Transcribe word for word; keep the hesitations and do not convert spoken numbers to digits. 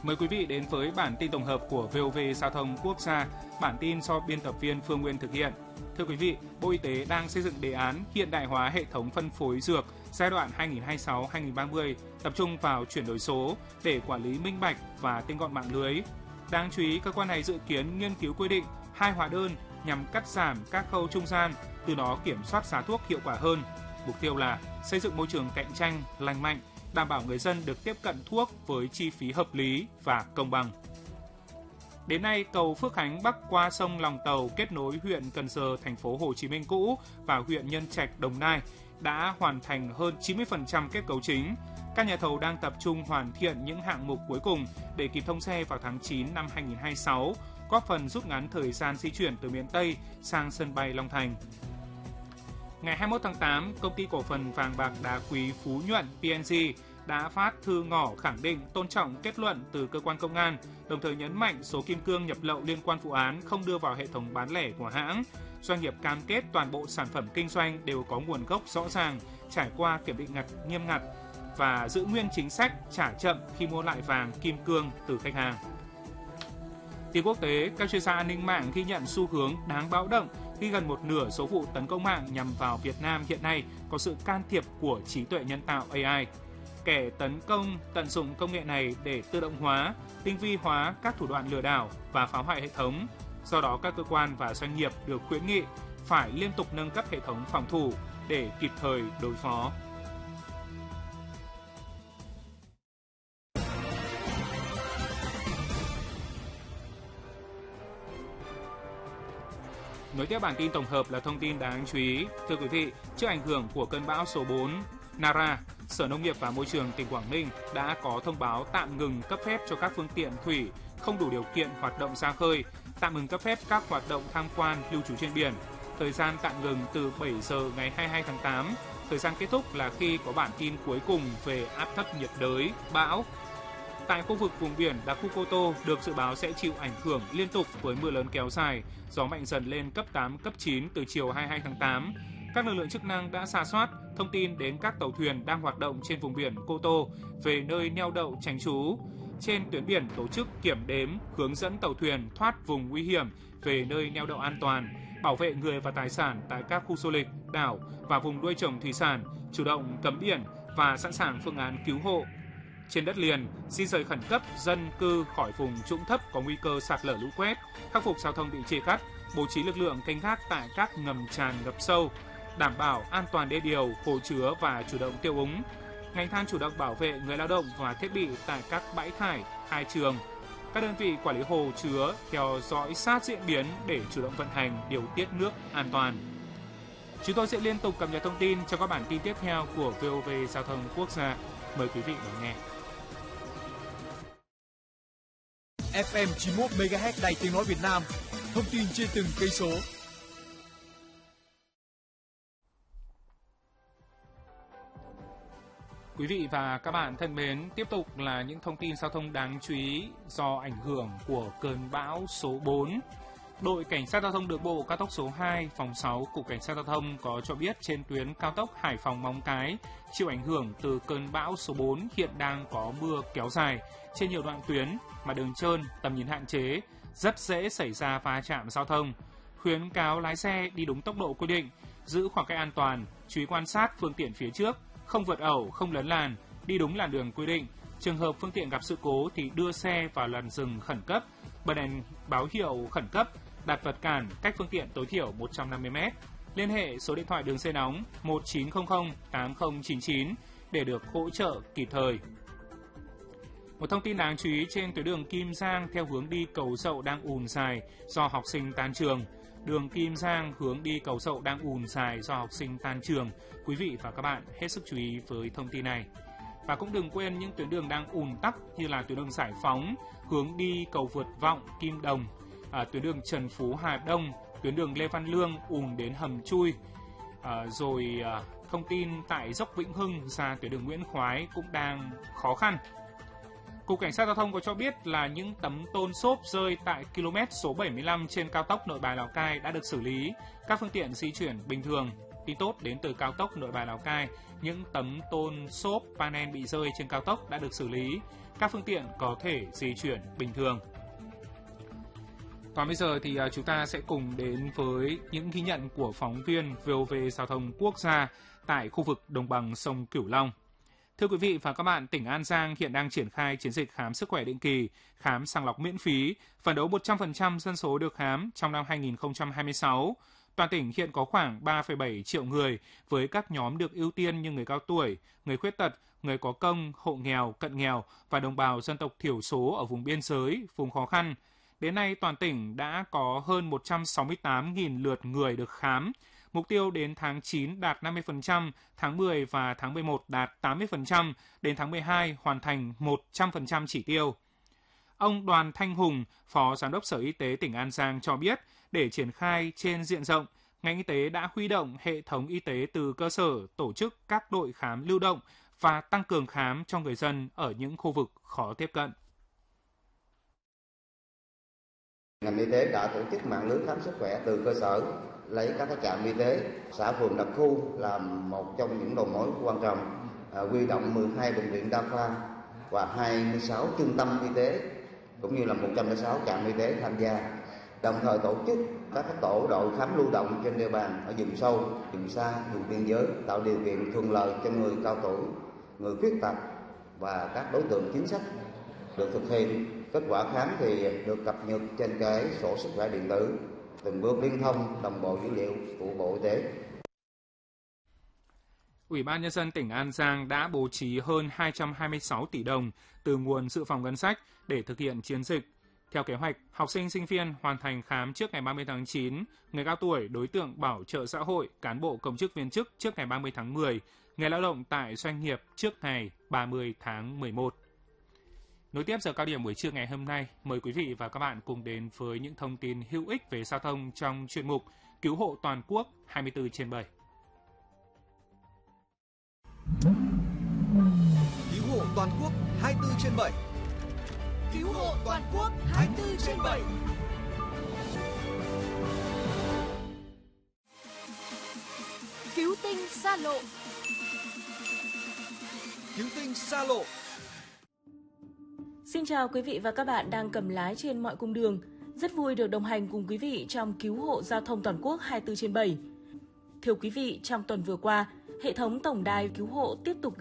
Mời quý vị đến với bản tin tổng hợp của vê o vê Giao thông Quốc gia. Bản tin do biên tập viên Phương Nguyên thực hiện. Thưa quý vị, Bộ Y tế đang xây dựng đề án hiện đại hóa hệ thống phân phối dược giai đoạn hai nghìn không trăm hai mươi sáu đến hai nghìn không trăm ba mươi, tập trung vào chuyển đổi số để quản lý minh bạch và tinh gọn mạng lưới. Đáng chú ý, cơ quan này dự kiến nghiên cứu quy định hai hóa đơn nhằm cắt giảm các khâu trung gian, từ đó kiểm soát giá thuốc hiệu quả hơn. Mục tiêu là xây dựng môi trường cạnh tranh lành mạnh, đảm bảo người dân được tiếp cận thuốc với chi phí hợp lý và công bằng. Đến nay, cầu Phước Khánh bắc qua sông Lòng Tàu kết nối huyện Cần Giờ, thành phố Hồ Chí Minh cũ và huyện Nhân Trạch, Đồng Nai đã hoàn thành hơn chín mươi phần trăm kết cấu chính. Các nhà thầu đang tập trung hoàn thiện những hạng mục cuối cùng để kịp thông xe vào tháng chín năm hai nghìn không trăm hai mươi sáu, góp phần rút ngắn thời gian di chuyển từ miền Tây sang sân bay Long Thành. Ngày hai mươi mốt tháng tám, Công ty cổ phần vàng bạc đá quý Phú Nhuận pê en giê đã phát thư ngỏ khẳng định tôn trọng kết luận từ cơ quan công an, đồng thời nhấn mạnh số kim cương nhập lậu liên quan vụ án không đưa vào hệ thống bán lẻ của hãng. Doanh nghiệp cam kết toàn bộ sản phẩm kinh doanh đều có nguồn gốc rõ ràng, trải qua kiểm định ngặt nghiêm ngặt và giữ nguyên chính sách trả chậm khi mua lại vàng kim cương từ khách hàng. Tin quốc tế, các chuyên gia an ninh mạng ghi nhận xu hướng đáng báo động khi gần một nửa số vụ tấn công mạng nhằm vào Việt Nam hiện nay có sự can thiệp của trí tuệ nhân tạo a i. Kẻ tấn công tận dụng công nghệ này để tự động hóa, tinh vi hóa các thủ đoạn lừa đảo và phá hoại hệ thống. Do đó, các cơ quan và doanh nghiệp được khuyến nghị phải liên tục nâng cấp hệ thống phòng thủ để kịp thời đối phó. Nối tiếp bản tin tổng hợp là thông tin đáng chú ý. Thưa quý vị, trước ảnh hưởng của cơn bão số bốn Nara, Sở Nông nghiệp và Môi trường tỉnh Quảng Ninh đã có thông báo tạm ngừng cấp phép cho các phương tiện thủy không đủ điều kiện hoạt động ra khơi, tạm ngừng cấp phép các hoạt động tham quan lưu trú trên biển. Thời gian tạm ngừng từ bảy giờ ngày hai mươi hai tháng tám. Thời gian kết thúc là khi có bản tin cuối cùng về áp thấp nhiệt đới, bão. Tại khu vực vùng biển Đặc khu Cô Tô được dự báo sẽ chịu ảnh hưởng liên tục với mưa lớn kéo dài, gió mạnh dần lên cấp tám, cấp chín từ chiều hai mươi hai tháng tám. Các lực lượng chức năng đã rà soát, thông tin đến các tàu thuyền đang hoạt động trên vùng biển Cô Tô về nơi neo đậu tránh trú. Trên tuyến biển tổ chức kiểm đếm, hướng dẫn tàu thuyền thoát vùng nguy hiểm về nơi neo đậu an toàn, bảo vệ người và tài sản tại các khu du lịch, đảo và vùng nuôi trồng thủy sản, chủ động cấm biển và sẵn sàng phương án cứu hộ. Trên đất liền, di rời khẩn cấp dân cư khỏi vùng trũng thấp có nguy cơ sạt lở lũ quét, khắc phục giao thông bị chia cắt, bố trí lực lượng canh gác tại các ngầm tràn ngập sâu, đảm bảo an toàn đê điều, hồ chứa và chủ động tiêu úng. Ngành than chủ động bảo vệ người lao động và thiết bị tại các bãi thải, khai trường. Các đơn vị quản lý hồ chứa theo dõi sát diễn biến để chủ động vận hành, điều tiết nước an toàn. Chúng tôi sẽ liên tục cập nhật thông tin trong các bản tin tiếp theo của vê o vê Giao thông Quốc gia. Mời quý vị đón nghe. ép em chín mươi mốt mê ga héc Đài Tiếng nói Việt Nam. Thông tin trên từng cây số. Quý vị và các bạn thân mến, tiếp tục là những thông tin giao thông đáng chú ý do ảnh hưởng của cơn bão số bốn. Đội Cảnh sát Giao thông Đường bộ cao tốc số hai, phòng sáu, Cục Cảnh sát Giao thông có cho biết trên tuyến cao tốc Hải Phòng - Móng Cái chịu ảnh hưởng từ cơn bão số bốn hiện đang có mưa kéo dài trên nhiều đoạn tuyến mà đường trơn, tầm nhìn hạn chế, rất dễ xảy ra va chạm giao thông. Khuyến cáo lái xe đi đúng tốc độ quy định, giữ khoảng cách an toàn, chú ý quan sát phương tiện phía trước, không vượt ẩu, không lấn làn, đi đúng làn đường quy định. Trường hợp phương tiện gặp sự cố thì đưa xe vào làn dừng khẩn cấp, bật đèn báo hiệu khẩn cấp, đặt vật cản cách phương tiện tối thiểu một trăm năm mươi mét. Liên hệ số điện thoại đường dây nóng một chín không không tám không chín chín để được hỗ trợ kịp thời. Một thông tin đáng chú ý trên tuyến đường Kim Giang theo hướng đi Cầu Dậu đang ùn dài do học sinh tan trường. Đường Kim Giang hướng đi Cầu Dậu đang ùn dài do học sinh tan trường. Quý vị và các bạn hết sức chú ý với thông tin này. Và cũng đừng quên những tuyến đường đang ùn tắc như là tuyến đường Giải Phóng hướng đi cầu vượt Vọng, Kim Đồng, à, tuyến đường Trần Phú, Hà Đông, tuyến đường Lê Văn Lương ùn đến Hầm Chui. À, rồi à, thông tin tại dốc Vĩnh Hưng ra tuyến đường Nguyễn Khoái cũng đang khó khăn. Cục Cảnh sát Giao thông có cho biết là những tấm tôn xốp rơi tại km số bảy mươi lăm trên cao tốc Nội Bài - Lào Cai đã được xử lý, các phương tiện di chuyển bình thường. Tin tốt đến từ cao tốc Nội Bài Lào Cai, những tấm tôn xốp panel bị rơi trên cao tốc đã được xử lý, các phương tiện có thể di chuyển bình thường. Còn bây giờ thì chúng ta sẽ cùng đến với những ghi nhận của phóng viên vê o vê Giao thông Quốc gia tại khu vực đồng bằng sông Cửu Long. Thưa quý vị và các bạn, tỉnh An Giang hiện đang triển khai chiến dịch khám sức khỏe định kỳ, khám sàng lọc miễn phí, phấn đấu một trăm phần trăm dân số được khám trong năm hai nghìn không trăm hai mươi sáu. Toàn tỉnh hiện có khoảng ba phẩy bảy triệu người với các nhóm được ưu tiên như người cao tuổi, người khuyết tật, người có công, hộ nghèo, cận nghèo và đồng bào dân tộc thiểu số ở vùng biên giới, vùng khó khăn. Đến nay, toàn tỉnh đã có hơn một trăm sáu mươi tám nghìn lượt người được khám. Mục tiêu đến tháng chín đạt năm mươi phần trăm, tháng mười và tháng mười một đạt tám mươi phần trăm, đến tháng mười hai hoàn thành một trăm phần trăm chỉ tiêu. Ông Đoàn Thanh Hùng, Phó Giám đốc Sở Y tế tỉnh An Giang cho biết, để triển khai trên diện rộng, ngành y tế đã huy động hệ thống y tế từ cơ sở tổ chức các đội khám lưu động và tăng cường khám cho người dân ở những khu vực khó tiếp cận. Ngành y tế đã tổ chức mạng lưới khám sức khỏe từ cơ sở, lấy các trạm y tế, xã phường đặc khu làm một trong những đầu mối quan trọng, à, huy động mười hai bệnh viện đa khoa và hai mươi sáu trung tâm y tế cũng như là một trăm lẻ sáu trạm y tế tham gia, đồng thời tổ chức các tổ đội khám lưu động trên địa bàn ở vùng sâu, vùng xa, vùng biên giới, tạo điều kiện thuận lợi cho người cao tuổi, người khuyết tật và các đối tượng chính sách được thực hiện. Kết quả khám thì được cập nhật trên cái sổ sức khỏe điện tử, từng bước liên thông đồng bộ dữ liệu của Bộ Y tế. Ủy ban Nhân dân tỉnh An Giang đã bố trí hơn hai trăm hai mươi sáu tỷ đồng từ nguồn dự phòng ngân sách để thực hiện chiến dịch. Theo kế hoạch, học sinh sinh viên hoàn thành khám trước ngày ba mươi tháng chín, người cao tuổi, đối tượng bảo trợ xã hội, cán bộ công chức viên chức trước ngày ba mươi tháng mười, người lao động tại doanh nghiệp trước ngày ba mươi tháng mười một. Nối tiếp giờ cao điểm buổi trưa ngày hôm nay, mời quý vị và các bạn cùng đến với những thông tin hữu ích về giao thông trong chuyên mục Cứu hộ toàn quốc hai mươi tư trên bảy. Cứu hộ toàn quốc hai mươi tư trên bảy. Cứu hộ toàn quốc hai mươi tư trên bảy. Cứu tinh xa lộ. Cứu tinh xa lộ. Xin chào quý vị và các bạn đang cầm lái trên mọi cung đường. Rất vui được đồng hành cùng quý vị trong Cứu hộ giao thông toàn quốc hai mươi tư trên bảy. Thưa quý vị, trong tuần vừa qua, hệ thống tổng đài cứu hộ tiếp tục